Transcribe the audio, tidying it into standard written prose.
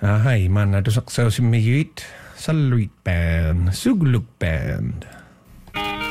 Hai, man, na saksaw si Mayuit sa Luit Band, Suglug Band.